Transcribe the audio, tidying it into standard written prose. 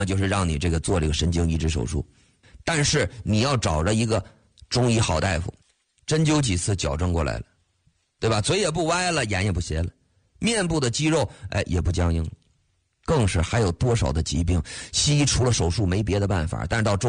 那就是让你这个做这个神经移植手术。但是你要找着一个中医好大夫，针灸几次矫正过来了，对吧？嘴也不歪了，眼也不斜了，面部的肌肉也不僵硬了，更是还有多少的疾病，西医除了手术没别的办法，但是到中